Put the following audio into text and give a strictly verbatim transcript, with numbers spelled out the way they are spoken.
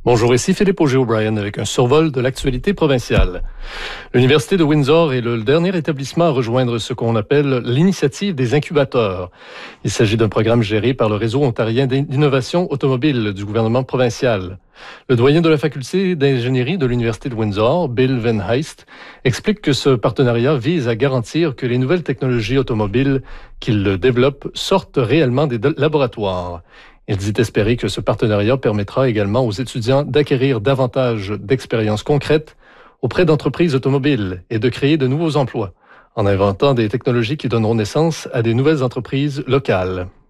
Bonjour, ici Philippe Auger-O'Brien avec un survol de l'actualité provinciale. L'Université de Windsor est le dernier établissement à rejoindre ce qu'on appelle l'initiative des incubateurs. Il s'agit d'un programme géré par le Réseau ontarien d'innovation automobile du gouvernement provincial. Le doyen de la faculté d'ingénierie de l'Université de Windsor, Bill Van Heist, explique que ce partenariat vise à garantir que les nouvelles technologies automobiles qu'il développe sortent réellement des laboratoires. Il dit espérer que ce partenariat permettra également aux étudiants d'acquérir davantage d'expériences concrètes auprès d'entreprises automobiles et de créer de nouveaux emplois, en inventant des technologies qui donneront naissance à des nouvelles entreprises locales.